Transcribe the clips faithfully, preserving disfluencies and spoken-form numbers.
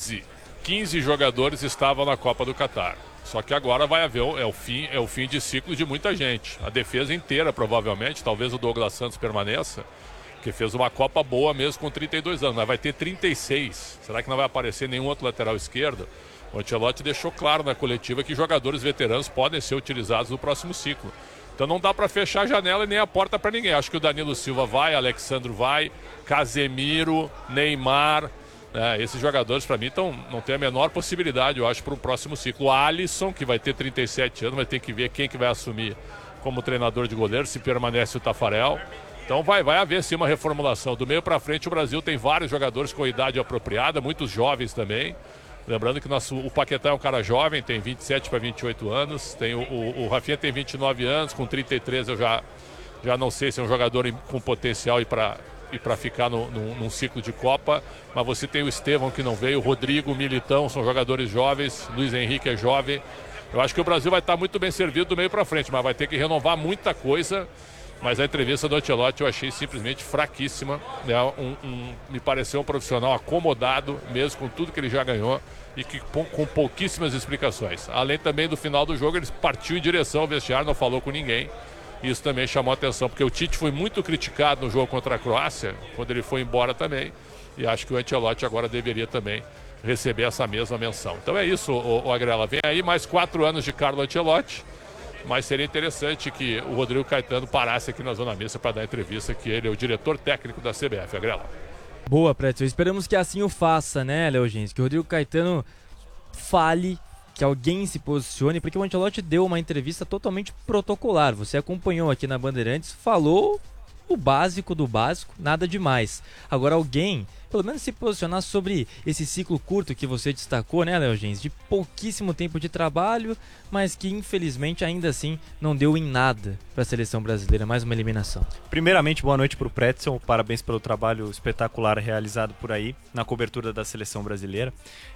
quinze, quinze jogadores estavam na Copa do Catar. Só que agora vai haver, é o, fim, é o fim de ciclo de muita gente. A defesa inteira, provavelmente, talvez o Douglas Santos permaneça, que fez uma Copa boa mesmo com trinta e dois anos, mas vai ter trinta e seis. Será que não vai aparecer nenhum outro lateral esquerdo? O Ancelotti deixou claro na coletiva que jogadores veteranos podem ser utilizados no próximo ciclo. Então não dá para fechar a janela e nem a porta para ninguém. Acho que o Danilo Silva vai, Alexandro vai, Casemiro, Neymar... É, esses jogadores, para mim, tão, não tem a menor possibilidade, eu acho, para o próximo ciclo. O Alisson, que vai ter trinta e sete anos, vai ter que ver quem que vai assumir como treinador de goleiro, se permanece o Tafarel. Então vai, vai haver, sim, uma reformulação. Do meio para frente, o Brasil tem vários jogadores com idade apropriada, muitos jovens também. Lembrando que nosso, o Paquetá é um cara jovem, tem vinte e sete para vinte e oito anos. Tem o, o, o Rafinha tem vinte e nove anos, com trinta e três eu já, já não sei se é um jogador em, com potencial e para... e para ficar no, no, num ciclo de Copa, mas você tem o Estevão que não veio, o Rodrigo, o Militão, são jogadores jovens, Luiz Henrique é jovem. Eu acho que o Brasil vai estar muito bem servido do meio para frente, mas vai ter que renovar muita coisa. Mas a entrevista do Ancelotti eu achei simplesmente fraquíssima, né? um, um, me pareceu um profissional acomodado, mesmo com tudo que ele já ganhou, e que com pouquíssimas explicações. Além também do final do jogo, ele partiu em direção ao vestiário, não falou com ninguém. Isso também chamou a atenção, porque o Tite foi muito criticado no jogo contra a Croácia, quando ele foi embora também, e acho que o Ancelotti agora deveria também receber essa mesma menção. Então é isso, o, o Agrela. Vem aí mais quatro anos de Carlo Ancelotti, mas seria interessante que o Rodrigo Caetano parasse aqui na Zona Mista para dar entrevista, que ele é o diretor técnico da C B F, Agrela. Boa, Prédio. Esperamos que assim o faça, né, Léo Gens? Que o Rodrigo Caetano fale, que alguém se posicione, porque o Ancelotti deu uma entrevista totalmente protocolar. Você acompanhou aqui na Bandeirantes, falou o básico do básico, nada demais. Agora alguém, pelo menos se posicionar sobre esse ciclo curto que você destacou, né, Léo Gens? De pouquíssimo tempo de trabalho, mas que infelizmente ainda assim não deu em nada para a seleção brasileira, mais uma eliminação. Primeiramente, boa noite para o Pretzel, parabéns pelo trabalho espetacular realizado por aí, na cobertura da seleção brasileira.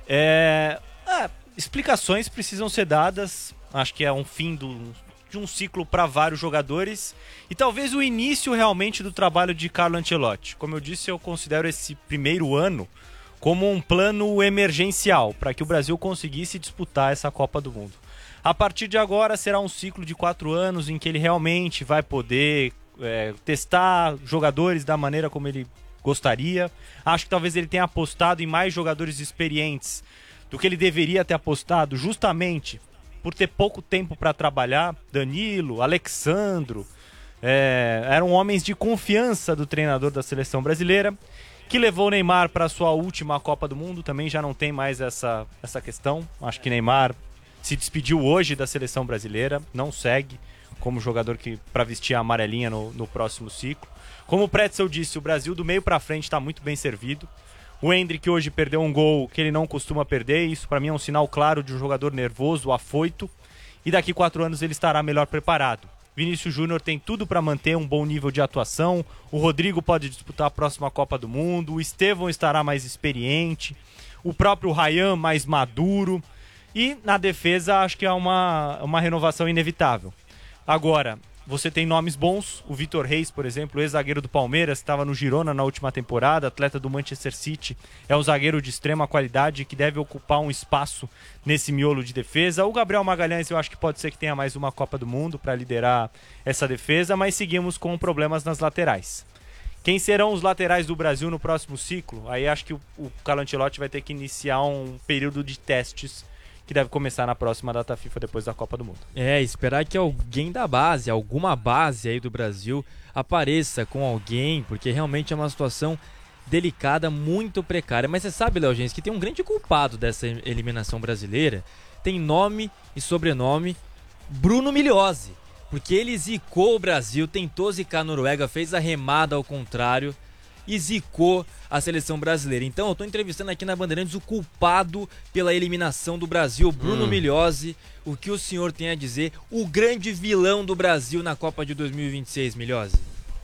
É... Ah, explicações precisam ser dadas, acho que é um fim do, de um ciclo para vários jogadores e talvez o início realmente do trabalho de Carlo Ancelotti. Como eu disse, eu considero esse primeiro ano como um plano emergencial para que o Brasil conseguisse disputar essa Copa do Mundo. A partir de agora será um ciclo de quatro anos em que ele realmente vai poder é, testar jogadores da maneira como ele gostaria. Acho que talvez ele tenha apostado em mais jogadores experientes do que ele deveria ter apostado, justamente por ter pouco tempo para trabalhar. Danilo, Alexandro, é, eram homens de confiança do treinador da seleção brasileira, que levou o Neymar para a sua última Copa do Mundo. Também já não tem mais essa, essa questão. Acho que Neymar se despediu hoje da seleção brasileira, não segue como jogador que para vestir a amarelinha no, no próximo ciclo. Como o Pretzel disse, o Brasil do meio para frente está muito bem servido. O Endrick hoje perdeu um gol que ele não costuma perder. Isso para mim é um sinal claro de um jogador nervoso, afoito. E daqui quatro anos ele estará melhor preparado. Vinícius Júnior tem tudo para manter um bom nível de atuação. O Rodrigo pode disputar a próxima Copa do Mundo. O Estevão estará mais experiente. O próprio Ryan mais maduro. E na defesa acho que é uma, uma renovação inevitável. Agora, você tem nomes bons, o Vitor Reis, por exemplo, ex-zagueiro do Palmeiras, estava no Girona na última temporada, atleta do Manchester City, é um zagueiro de extrema qualidade que deve ocupar um espaço nesse miolo de defesa. O Gabriel Magalhães eu acho que pode ser que tenha mais uma Copa do Mundo para liderar essa defesa, mas seguimos com problemas nas laterais. Quem serão os laterais do Brasil no próximo ciclo? Aí acho que o, o Carlo Ancelotti vai ter que iniciar um período de testes que deve começar na próxima data FIFA depois da Copa do Mundo. É, esperar que alguém da base, alguma base aí do Brasil apareça com alguém, porque realmente é uma situação delicada, muito precária. Mas você sabe, Léo Gens, que tem um grande culpado dessa eliminação brasileira, tem nome e sobrenome, Bruno Migliozzi, porque ele zicou o Brasil, tentou zicar a Noruega, fez a remada ao contrário e zicou a seleção brasileira. Então eu estou entrevistando aqui na Bandeirantes o culpado pela eliminação do Brasil, Bruno hum. Migliozzi. O que o senhor tem a dizer? O grande vilão do Brasil na Copa de dois mil e vinte e seis, Migliozzi.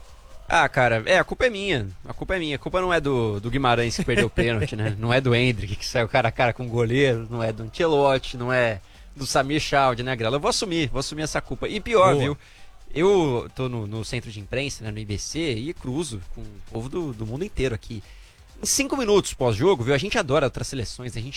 Ah, cara, é, a culpa é minha. A culpa é minha. A culpa não é do, do Guimarães que perdeu o pênalti, né? Não é do Endrick que saiu cara a cara com o goleiro, não é do Ancelotti, não é do Samir Chaldi, né, Grela? Eu vou assumir, vou assumir essa culpa. E pior, Boa. viu? Eu tô no, no centro de imprensa, né, no I B C, e cruzo com o povo do, do mundo inteiro aqui. Em cinco minutos pós-jogo, viu? A gente adora outras seleções, a gente